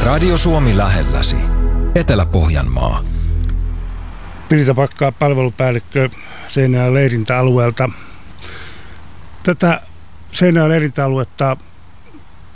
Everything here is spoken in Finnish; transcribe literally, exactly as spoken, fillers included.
Radio Suomi lähelläsi. Etelä-Pohjanmaa. Pirita Pakkaa, palvelupäällikkö Seinäjoen leirintäalueelta. Tätä Seinäjoen leirintäaluetta